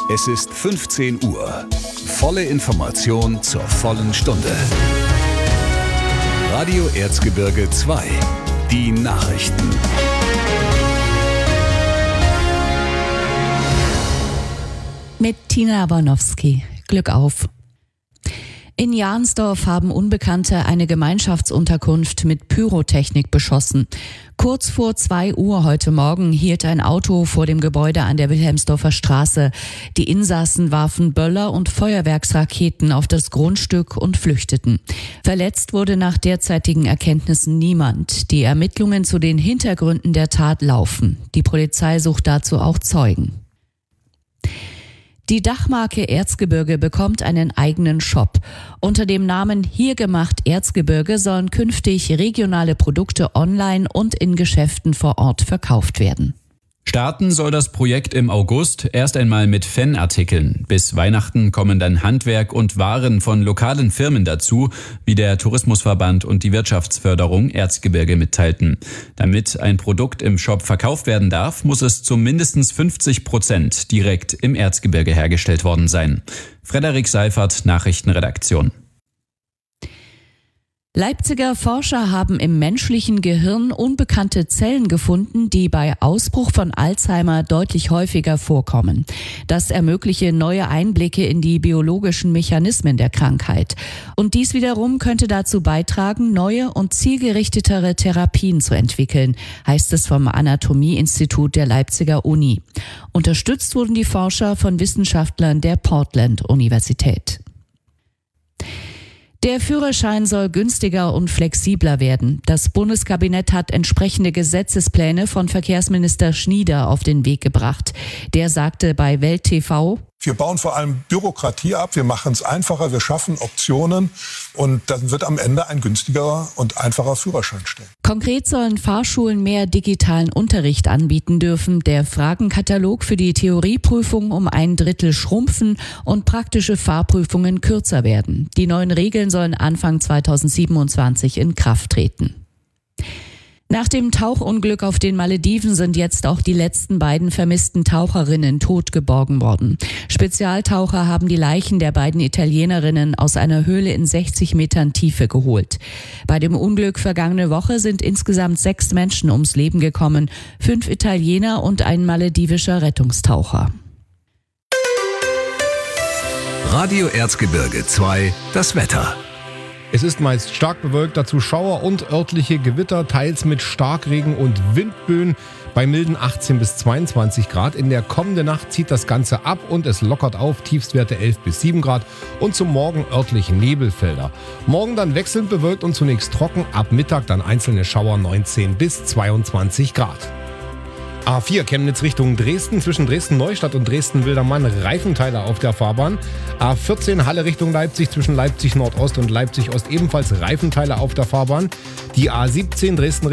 Es ist 15 Uhr. Volle Information zur vollen Stunde. Radio Erzgebirge 2. Die Nachrichten. Mit Tina Abanowski. Glück auf. In Jahnsdorf haben Unbekannte eine Gemeinschaftsunterkunft mit Pyrotechnik beschossen. Kurz vor 2 Uhr heute Morgen hielt ein Auto vor dem Gebäude an der Wilhelmsdorfer Straße. Die Insassen warfen Böller und Feuerwerksraketen auf das Grundstück und flüchteten. Verletzt wurde nach derzeitigen Erkenntnissen niemand. Die Ermittlungen zu den Hintergründen der Tat laufen. Die Polizei sucht dazu auch Zeugen. Die Dachmarke Erzgebirge bekommt einen eigenen Shop. Unter dem Namen Hier gemacht Erzgebirge sollen künftig regionale Produkte online und in Geschäften vor Ort verkauft werden. Starten soll das Projekt im August erst einmal mit Fanartikeln. Bis Weihnachten kommen dann Handwerk und Waren von lokalen Firmen dazu, wie der Tourismusverband und die Wirtschaftsförderung Erzgebirge mitteilten. Damit ein Produkt im Shop verkauft werden darf, muss es zu mindestens 50% direkt im Erzgebirge hergestellt worden sein. Frederik Seifert, Nachrichtenredaktion. Leipziger Forscher haben im menschlichen Gehirn unbekannte Zellen gefunden, die bei Ausbruch von Alzheimer deutlich häufiger vorkommen. Das ermögliche neue Einblicke in die biologischen Mechanismen der Krankheit. Und dies wiederum könnte dazu beitragen, neue und zielgerichtetere Therapien zu entwickeln, heißt es vom Anatomie-Institut der Leipziger Uni. Unterstützt wurden die Forscher von Wissenschaftlern der Portland-Universität. Der Führerschein soll günstiger und flexibler werden. Das Bundeskabinett hat entsprechende Gesetzespläne von Verkehrsminister Schnieder auf den Weg gebracht. Der sagte bei Welt TV: Wir bauen vor allem Bürokratie ab, wir machen es einfacher, wir schaffen Optionen und dann wird am Ende ein günstigerer und einfacher Führerschein stehen. Konkret sollen Fahrschulen mehr digitalen Unterricht anbieten dürfen, der Fragenkatalog für die Theorieprüfung um 1/3 schrumpfen und praktische Fahrprüfungen kürzer werden. Die neuen Regeln sollen Anfang 2027 in Kraft treten. Nach dem Tauchunglück auf den Malediven sind jetzt auch die letzten beiden vermissten Taucherinnen tot geborgen worden. Spezialtaucher haben die Leichen der beiden Italienerinnen aus einer Höhle in 60 Metern Tiefe geholt. Bei dem Unglück vergangene Woche sind insgesamt 6 Menschen ums Leben gekommen, 5 Italiener und ein maledivischer Rettungstaucher. Radio Erzgebirge 2. Das Wetter. Es ist meist stark bewölkt, dazu Schauer und örtliche Gewitter, teils mit Starkregen und Windböen bei milden 18 bis 22 Grad. In der kommenden Nacht zieht das Ganze ab und es lockert auf, Tiefstwerte 11 bis 7 Grad und zum Morgen örtlich Nebelfelder. Morgen dann wechselnd bewölkt und zunächst trocken, ab Mittag dann einzelne Schauer 19 bis 22 Grad. A4 Chemnitz Richtung Dresden, zwischen Dresden-Neustadt und Dresden-Wildermann Reifenteile auf der Fahrbahn. A14 Halle Richtung Leipzig, zwischen Leipzig Nordost und Leipzig Ost ebenfalls Reifenteile auf der Fahrbahn. Die A17 Dresden